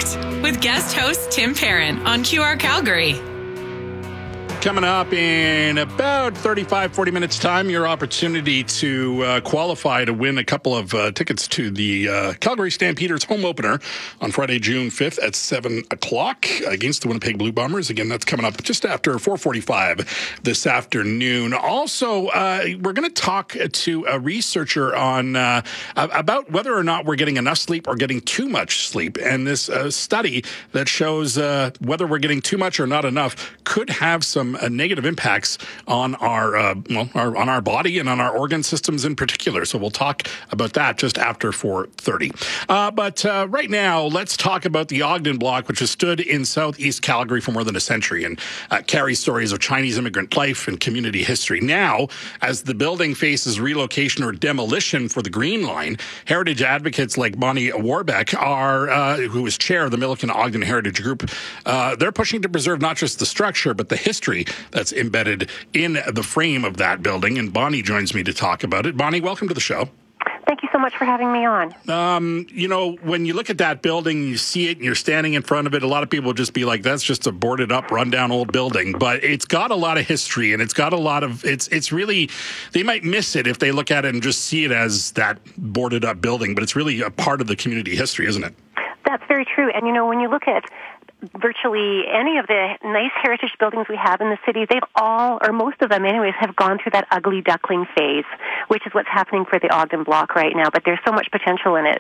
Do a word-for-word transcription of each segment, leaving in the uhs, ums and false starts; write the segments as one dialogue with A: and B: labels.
A: Connect with guest host Tim Parent on Q R Calgary.
B: Coming up in about thirty-five, forty minutes time, your opportunity to uh, qualify to win a couple of uh, tickets to the uh, Calgary Stampeders home opener on Friday, June fifth at seven o'clock against the Winnipeg Blue Bombers. Again, that's coming up just after four forty-five this afternoon. Also, uh, we're going to talk to a researcher on uh, about whether or not we're getting enough sleep or getting too much sleep. And this uh, study that shows uh, whether we're getting too much or not enough could have some Uh, negative impacts on our, uh, well, our on our body and on our organ systems in particular. So we'll talk about that just after four thirty. Uh, but uh, right now, let's talk about the Ogden Block, which has stood in southeast Calgary for more than a century and uh, carries stories of Chinese immigrant life and community history. Now, as the building faces relocation or demolition for the Green Line, heritage advocates like Bonnie Warbeck are, uh, who is chair of the Milliken Ogden Heritage Group, uh, they're pushing to preserve not just the structure, but the history that's embedded in the frame of that building. And Bonnie joins me to talk about it. Bonnie, welcome to the show.
C: Thank you so much for having me on.
B: Um, you know, when you look at that building, you see it and you're standing in front of it, a lot of people just be like, that's just a boarded up, rundown old building. But it's got a lot of history and it's got a lot of, it's it's really, they might miss it if they look at it and just see it as that boarded up building, but it's really a part of the community history, isn't it?
C: That's very true. And, you know, when you look at virtually any of the nice heritage buildings we have in the city, they've all, or most of them anyways, have gone through that ugly duckling phase, which is what's happening for the Ogden Block right now. But there's so much potential in it.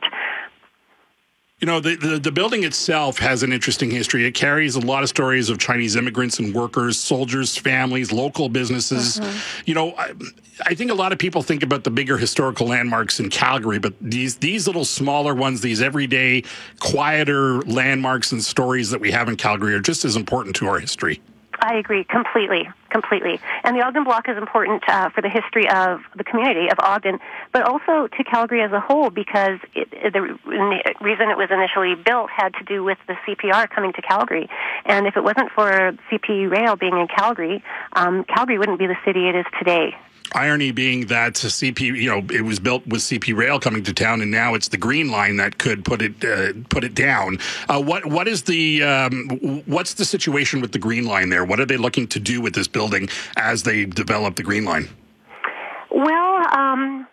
B: You know, the, the, the building itself has an interesting history. It carries a lot of stories of Chinese immigrants and workers, soldiers, families, local businesses. Mm-hmm. You know, I, I think a lot of people think about the bigger historical landmarks in Calgary, but these these little smaller ones, these everyday, quieter landmarks and stories that we have in Calgary are just as important to our history.
C: I agree completely, completely. And the Ogden Block is important uh, for the history of the community of Ogden, but also to Calgary as a whole, because it, the reason it was initially built had to do with the C P R coming to Calgary. And if it wasn't for C P Rail being in Calgary, um, Calgary wouldn't be the city it is today.
B: Irony being that C P, you know, it was built with C P Rail coming to town, and now it's the Green Line that could put it uh, put it down. Uh, what what is the um, what's the situation with the Green Line there? What are they looking to do with this building as they develop the Green Line?
C: Well, um,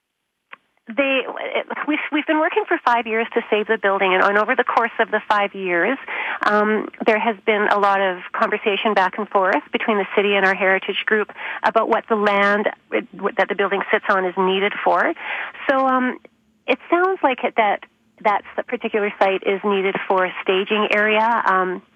C: they we've we've been working for five years to save the building, and, and over the course of the five years, um, there has been a lot of conversation back and forth between the city and our heritage group about what the land that the building sits on is needed for. So um, it sounds like it, that that particular site is needed for a staging area. Um,